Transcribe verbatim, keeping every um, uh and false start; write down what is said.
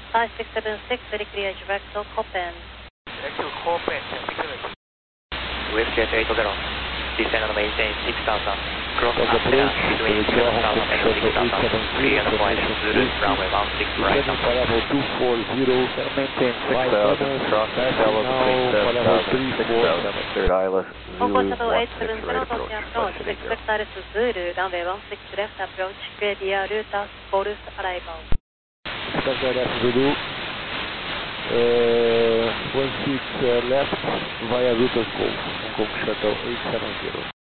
five six seven six, very clear, directional Copen. Directional Copen, tranquility. WestJet eight zero, descend on maintain six thousand, cross On the Athena bridge, between uh, seven thousand and Shuttle six thousand, eight seven three, clear and flight Zulu, information runway one six right. Descending Palavos two four zero, Maintain six five thousand, minutes, cross passing Shallow now, between seven Palavos thousand three and six four. thousand at third I L S, Concourse Zulu Shuttle one eight six seven right zero, approach, Tokyo approach, function eight zero. expect Iris Zulu, runway one six left approach, clear via Ruta, Chorus arrival. Expect I L S Zulu, uh, one six uh, left via Router's Cove, Hong Kong Shuttle eight seven zero.